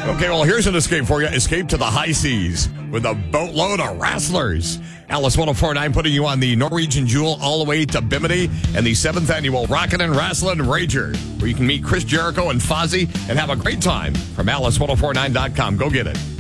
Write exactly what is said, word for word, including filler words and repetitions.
Okay, well, here's an escape for you. Escape to the high seas with a boatload of wrestlers. Alice ten forty-nine putting you on the Norwegian Jewel all the way to Bimini and the seventh annual Rockin' and Rasslin' Rager, where you can meet Chris Jericho and Fozzy and have a great time from Alice ten forty-nine dot com. Go get it.